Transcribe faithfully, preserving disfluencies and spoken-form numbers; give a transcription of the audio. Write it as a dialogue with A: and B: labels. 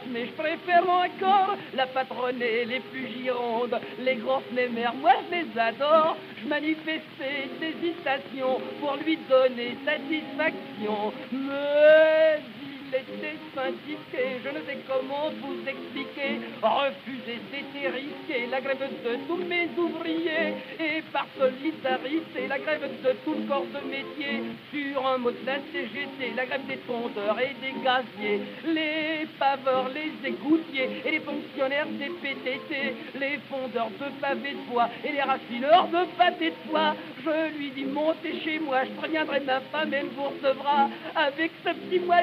A: mais je préfère encore la patronne et les plus girondes. Les grosses mémères, moi je les adore. Je manifestais d'hésitation pour lui donner satisfaction. Mais il était syndiqué, je ne sais comment vous expliquer. Refuser, c'était risquer la grève de tous mes ouvriers. Et par solidarité, la grève de tout le corps de métier. Sur un mot de la C G T, la grève des tondeurs et des gaziers. Les paveurs, les égoutiers et les fonctionnaires des P T T. Les fondeurs de pavés de bois et les raffineurs de pâté de foie. Je lui dis montez chez moi, je préviendrai ma femme, elle vous recevra avec ce petit mois.